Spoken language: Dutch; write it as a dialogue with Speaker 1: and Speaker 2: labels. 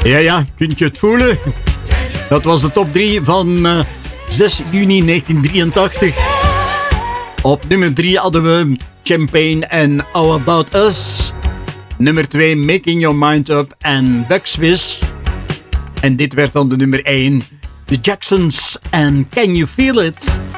Speaker 1: Ja, kunt je het voelen? Dat was de top 3 van 6 juni 1983. Op nummer 3 hadden we Champagne en How About Us. Nummer 2 Making Your Mind Up en Buck Swiss. En dit werd dan de nummer 1. The Jacksons en Can You Feel It?